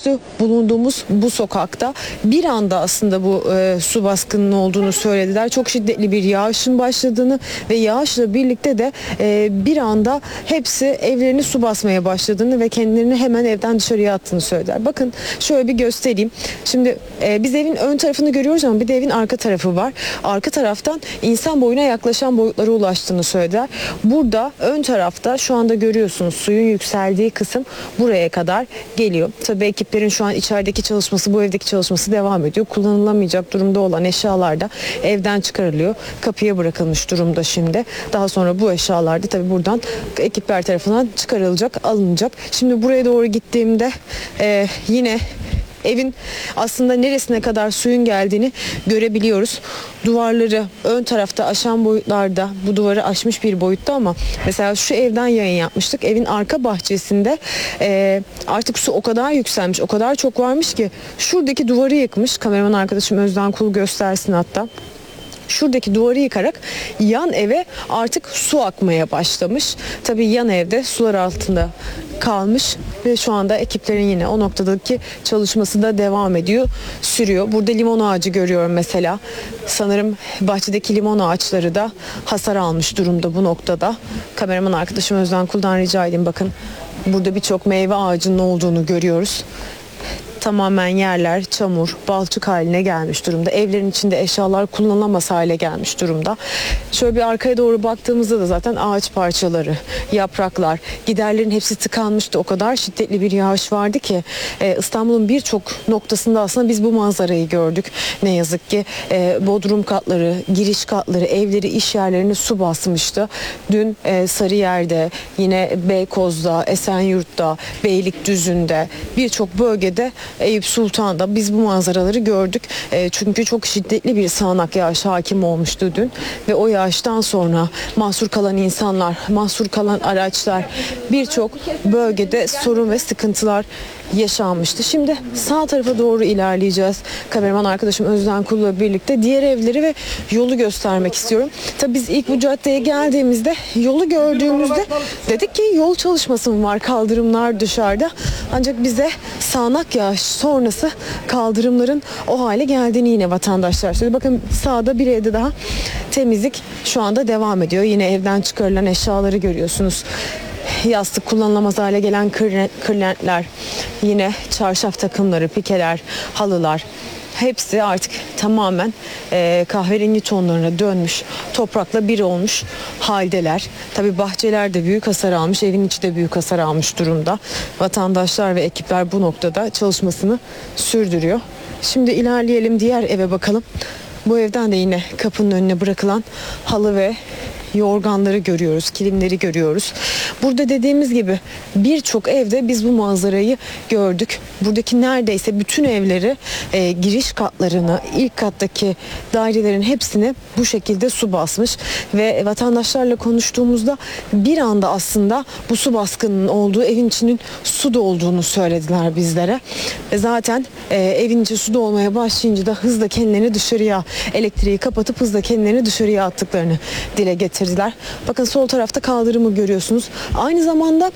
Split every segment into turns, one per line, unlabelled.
üstü bulunduğumuz bu sokakta bir anda aslında bu su baskınının olduğunu söylediler. Çok şiddetli bir yağışın başladığını ve yağışla birlikte de bir anda hepsi evlerini su basmaya başladığını ve kendilerini hemen evden dışarıya attığını söylediler. Bakın şöyle bir göstereyim. Şimdi biz evin ön tarafını görüyoruz ama bir de evin arka tarafı var. Arka taraftan insan boyuna yaklaşan boyutlara ulaştığını söylediler. Burada ön tarafta şu anda görüyorsunuz suyun yükseldiği kısım buraya kadar geliyor. Tabii ekiplerin şu an içerideki çalışması, bu evdeki çalışması devam ediyor. Kullanılamayacak durumda olan eşyalar da evden çıkarılıyor. Kapıya bırakılmış durumda şimdi. Daha sonra bu eşyalar da tabii buradan ekipler tarafından çıkarılacak, alınacak. Şimdi buraya doğru gittiğimde yine evin aslında neresine kadar suyun geldiğini görebiliyoruz. Duvarları ön tarafta aşan boyutlarda, bu duvarı aşmış bir boyutta ama mesela şu evden yayın yapmıştık. Evin arka bahçesinde artık su o kadar yükselmiş, o kadar çok varmış ki şuradaki duvarı yıkmış. Kameraman arkadaşım Özden Kul göstersin hatta. Şuradaki duvarı yıkarak yan eve artık su akmaya başlamış. Tabii yan evde sular altında kalmış ve şu anda ekiplerin yine o noktadaki çalışması da devam ediyor, sürüyor. Burada limon ağacı görüyorum mesela. Sanırım bahçedeki limon ağaçları da hasar almış durumda bu noktada. Kameraman arkadaşım Özden Kul'dan rica edeyim, bakın. Burada birçok meyve ağacının olduğunu görüyoruz. Tamamen yerler çamur, balçık haline gelmiş durumda. Evlerin içinde eşyalar kullanılamaz hale gelmiş durumda. Şöyle bir arkaya doğru baktığımızda da zaten ağaç parçaları, yapraklar, giderlerin hepsi tıkanmıştı. O kadar şiddetli bir yağış vardı ki İstanbul'un birçok noktasında aslında biz bu manzarayı gördük. Ne yazık ki bodrum katları, giriş katları, evleri, iş yerlerini su basmıştı. Dün Sarıyer'de, yine Beykoz'da, Esenyurt'ta, Beylikdüzü'nde birçok bölgede, Eyüp Sultan'da biz bu manzaraları gördük. Çünkü çok şiddetli bir sağanak yağış hakim olmuştu dün ve o yağıştan sonra mahsur kalan insanlar, mahsur kalan araçlar, birçok bölgede sorun ve sıkıntılar yaşanmıştı. Şimdi sağ tarafa doğru ilerleyeceğiz. Kameraman arkadaşım Özden Kul'la birlikte diğer evleri ve yolu göstermek istiyorum. Tabii biz ilk bu caddeye geldiğimizde, yolu gördüğümüzde dedik ki yol çalışması mı var, kaldırımlar dışarıda. Ancak bize sağanak yağış sonrası kaldırımların o hale geldiğini yine vatandaşlar söyledi. Bakın sağda bir evde daha temizlik şu anda devam ediyor. Yine evden çıkarılan eşyaları görüyorsunuz. Yastık kullanılamaz hale gelen kırlentler, yine çarşaf takımları, pikeler, halılar, hepsi artık tamamen kahverengi tonlarına dönmüş, toprakla bir olmuş haldeler. Tabii bahçeler de büyük hasar almış, evin içi de büyük hasar almış durumda. Vatandaşlar ve ekipler bu noktada çalışmasını sürdürüyor. Şimdi ilerleyelim, diğer eve bakalım. Bu evden de yine kapının önüne bırakılan halı ve yorganları görüyoruz, kilimleri görüyoruz. Burada dediğimiz gibi birçok evde biz bu manzarayı gördük. Buradaki neredeyse bütün evleri, giriş katlarını, ilk kattaki dairelerin hepsini bu şekilde su basmış ve vatandaşlarla konuştuğumuzda bir anda aslında bu su baskınının olduğu, evin içinin su dolduğunu söylediler bizlere. Ve zaten evin içi su dolmaya başlayınca da hızla kendilerini dışarıya, elektriği kapatıp hızla kendilerini dışarıya attıklarını dile getirdiler. Bakın sol tarafta kaldırımı görüyorsunuz. Aynı zamanda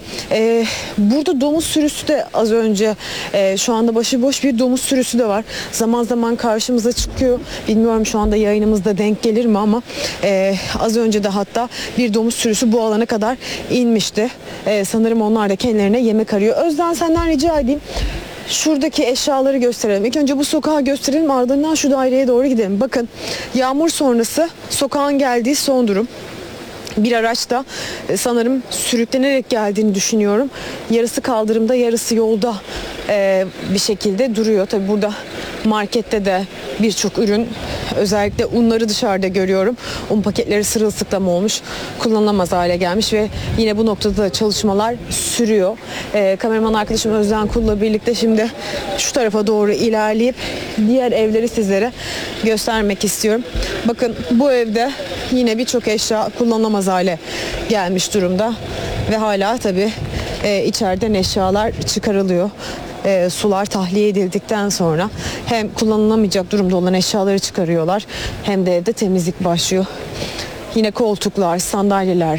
burada domuz sürüsü de az önce, şu anda başıboş bir domuz sürüsü de var. Zaman zaman karşımıza çıkıyor. Bilmiyorum şu anda yayınımızda denk gelir mi ama az önce de hatta bir domuz sürüsü bu alana kadar inmişti. Sanırım onlar da kendilerine yemek arıyor. Özden, senden rica edeyim. Şuradaki eşyaları gösterelim. İlk önce bu sokağı gösterelim, ardından şu daireye doğru gidelim. Bakın yağmur sonrası sokağın geldiği son durum. Bir araç da sanırım sürüklenerek geldiğini düşünüyorum. Yarısı kaldırımda, yarısı yolda bir şekilde duruyor. Tabii burada markette de birçok ürün, özellikle unları dışarıda görüyorum. Un paketleri sırılsıklam olmuş, kullanılamaz hale gelmiş ve yine bu noktada da çalışmalar sürüyor. Kameraman arkadaşım Özden Kul'la birlikte şimdi şu tarafa doğru ilerleyip diğer evleri sizlere göstermek istiyorum. Bakın bu evde yine birçok eşya kullanılamaz hale gelmiş durumda ve hala tabii içeriden eşyalar çıkarılıyor. Sular tahliye edildikten sonra hem kullanılamayacak durumda olan eşyaları çıkarıyorlar, hem de evde temizlik başlıyor. Yine koltuklar, sandalyeler,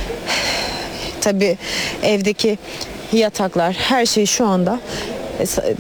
tabii evdeki yataklar, her şey şu anda